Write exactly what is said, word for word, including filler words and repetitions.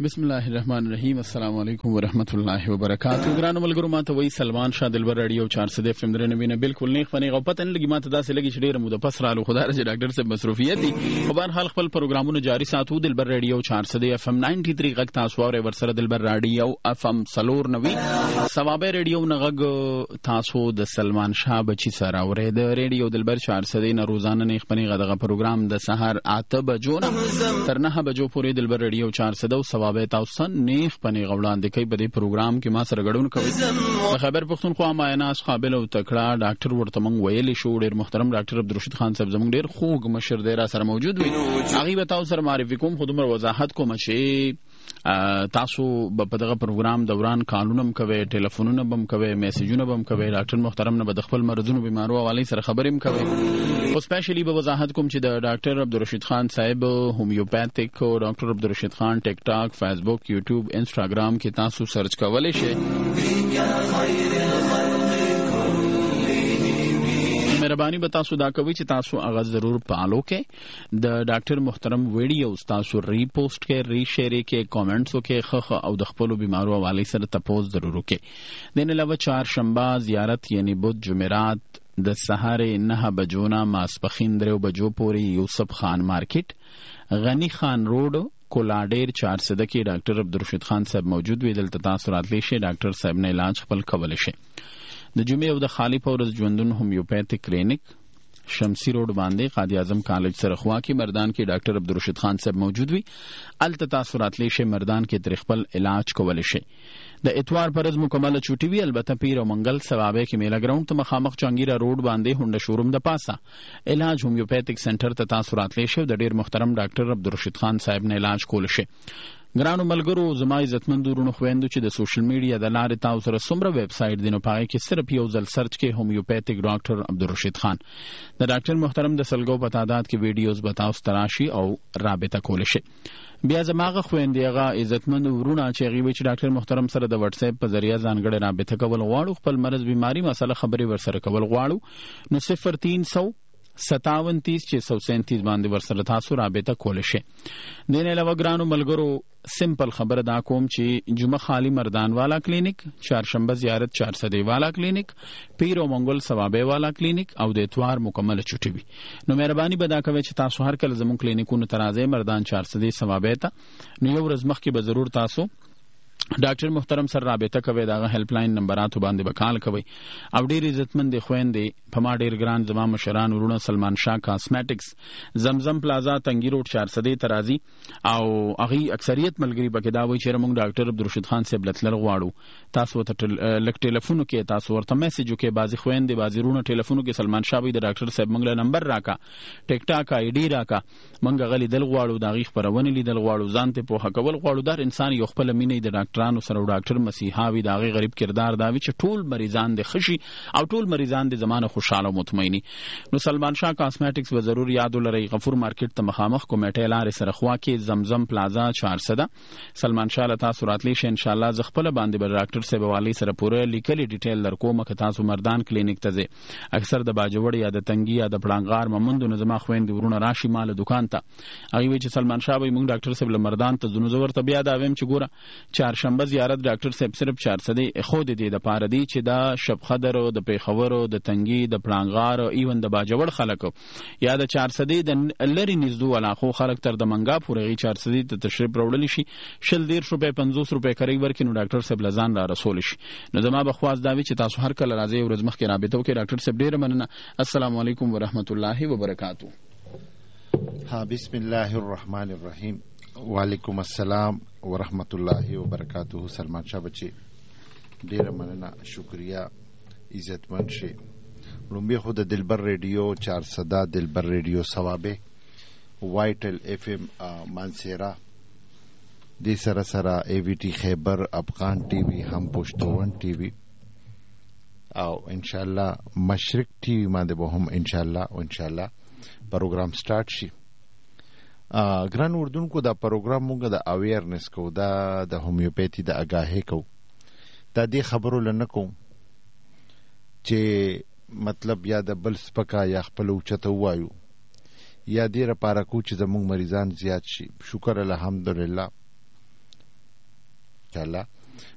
بسم الله الرحمن الرحیم. السلام علیکم ورحمۃ اللہ وبرکاتہ. ګرانو ملګرو، ماته وای سلمان شاه دلبر رادیو چار سو اف ام درې نوي نه بالکل نه خفنه غو پته نه لګی. ماته داسې لګی چې ډیره موده پس رالو خدای رجه ډاکټر صاحب مصروفیت دي. په بهر حال خپل پروګرامونه جاری ساتو. دلبر رادیو چار سو اف ام نننټي تھری غږ تاسو اورئ. ورسره دلبر رادیو اف ام سلور نوي ثوابه رادیو نه غږ تاسو د سلمان شاه بچی سره اورئ. د رادیو دلبر چار سو نه روزانه نه خپنه غدغه پروګرام د سحر اته بجو نه تر نه بجو پورې دلبر رادیو چار سو ثوابه تاسو نیخ پنی غوړان د کوي په دې پروګرام کې ما سره غړون کوي. خبر پښتونخوا مایناس قابل او تکړه ډاکټر ورته مونږ ویلې شو. ډیر محترم ډاکټر عبدالرشید خان صاحب زموږ ډیر خوږ مشر دی را سره موجود وي. هغه به تاسو سره معرفي کوم. خو دومره وضاحت کوم چې تاسو په دغه پروګرام دوران قانونم کوي، ټلیفونونه بم کوي، میسجونه بم کوي. ډاکټر محترم نه د خپل مرزونو بیمارو حواله سره خبرېم کوي. خو سپیشلی به وضاحت کوم چې د ډاکټر عبدالرشید خان صاحب هومیوپاتیک او ډاکټر عبدالرشید خان ټیک ټاک، فیسبوک، یوټیوب، انسټاګرام کې تاسو سرچ کولای شئ. مهرباني به تاسو دا کوي چې تاسو هغه ضرور فالو کړئ. د ډاکټر محترم ویډیوز تاسو ریپوسټ کړئ، ری شیر کړئ، کمنټس وکړئ، خخ او د خپل بیمارو حواله سره تپوس ضرور وکړئ. د نه علاوه چهار شنبه زیارت یعنی بود جمعرات د سحر نه بجو نه ماسپخین درو بجو پورې یوسف خان مارکیټ، غنی خان روډ، کولاډیر چار سده کې ډاکټر عبدالرشید خان صاحب موجود وي. دلته تاسو راتلی شئ. ډاکټر صاحب نه علاج خپل کولی شئ. د جمعې او د خالی په ورځ ژوندون هومیوپاتیک کلینیک شمسی روډ باندې قاضي اعظم کالج سره خوا کې مردان کې ډاکټر عبدالرشید خان صاحب موجود وي. الته تاسو راتلی شئ. مردان کې تر خپل علاج کولی شئ. د اتوار پر ورځ مکمله چوټي وی. البته پیر او منګل ثوابه کې میلا ګراوند ته مخامخ چانګیرا روډ باندې هونډه شوروم د پاسه علاج هومیوپاتیک سنټر ته تاسو راتلی شئ. د ډیر محترم ډاکټر عبدالرشید خان صاحب نه علاج کول شي. ګرانو ملګرو، زما عزتمندو ورونو خويندو چې د سوشل میډیا د لارې تاسو سره څومره ویب سټ دی نو پای کې صرف یو ځل سرچ کې هومیوپاتیک ډاکټر عبدالرشید خان د ډاکټر محترم د سلګو په تعداد کې ویډیوز به تاسو تراشي او رابطه کول شي. بیا زماغه خويندېغه عزتمندو ورونو چې غوي چې ډاکټر محترم سره د واتس اپ په ذریعہ ځانګړي رابطه کول غواړو، خپل مرز بیماری مسله خبري ورسره کول غواړو، نو صفر تین سو ستاون تیس چھ سو سینتیس باندې ورسره تاسو رابطه کول شي. دین علاوه ګرانو ملګرو سمپل خبر دا کوم چې جمعه خالی مردان والا کلینیک، چهارشنبه زیارت چار سدی والا کلینیک، پیر او منګل ثوابه والا کلینیک او د اتوار مکمل چټي وي. نو مهرباني به دا کوي چې تاسو هر کله زموږ کلینیکونو ترازه مردان چار سدی ثوابه ته نو یو ورځ مخکې به ضرور تاسو ډاکټر محترم سره رابطه کوي. دا هیلپ لاین نمبراتو باندې وکال کوي. او ډیر عزتمند خويندې په ما ډیر ګران زما مشران ورونه سلمان شاه کاسمیټکس، زمزم پلازا، تنگی روډ چار سدی ترازی او هغه اکثریت ملګری پکې دا وایي چې موږ ډاکټر عبدالرشید خان صاحب لتل غواړو. تاسو ته لک ټلیفون کې تاسو ورته میسج وکړئ. بازي خويندې بازي ورونه ټلیفون کې سلمان شاه وي د ډاکټر صاحب موږ له نمبر راکا، ټیک ټاک آی ډی راکا، موږ غلي دل غواړو، دا غي خبرونه لیدل غواړو، ځان ته په حق کول غواړو. در انسان یو خپل مینې د ډاکټرانو سره ډاکټر مسیحاوي دا غي غریب کردار دا وی چې ټول مریضان د خشي او ټول مریضان د زمانه خوشاله او مطمئني. نو سلمان شاه کاسمیټکس و ضرور یاد ولرئ. غفور مارکیټ ته مخامخ کومټه لارې سره خوا کې زمزم پلازا چار سده سلمان شاه له تاسو راتلی شي. ان شاء الله ز خپل باندې بر ډاکټر صاحب والی سره پوره لیکلي ډیټیل درکوم که تاسو مردان کلینیک ته ځئ. اکثر د باجوړ یا د تنګي یا د پړانګار ممندو نظم خويند ورونه راشي مال دکان ته هغه وی چې سلمان شاه به موږ ډاکټر صاحب مردان ته زنو زور ته بیا دا ویم چې ګوره چهارشنبه زیارت ډاکټر صاحب صرف چار سدی خود دې د پاره دی چې دا شب خدر او د پیښور او د تنګي د پړانګار او ایون د باجوړ خلک یا د چار سدی د لری نږدې علاقو خلک تر د منګا پورې چار سدی ته تشریف راوړل شي. شل ډیر روپے پنځوس روپے کوي ورکې نو ډاکټر صاحب لزان را رسول شي. نو زما بخواست دا وی چې تاسو هر کله راځي ورځ مخکې رابطه وکړئ. ډاکټر صاحب ډیر مننه. السلام علیکم ورحمت الله وبرکاتہ. ها بسم الله الرحمن الرحیم. وعلیکم السلام ورحمت الله وبرکاتہ. سلمان شاه بچي ډیره مننه، شکریا، عزتمن شي. لومبي خو د دلبر ریډیو چار صدا، دلبر ریډیو ثوابه، وایټل اف ام مانسیرا، د سره سره ای وی ټی خیبر، افغان ټي وي، هم پښتون ټي وي او ان شاء الله مشرق ټي وي باندې به هم ان شاء الله او ان شاء الله پروګرام سٹارټ شي. ګران اردوونکو دا پروګرام موږ د اویرنس کو، دا د هومیوپیتي د اگاهی کو، دا دې خبرو لنه کوم چې مطلب یا د بل سپکا یا خپل اوچته وایو یا دې لپاره کو چې زموږ مریضان زیات شي. شکر الحمدلله شاء الله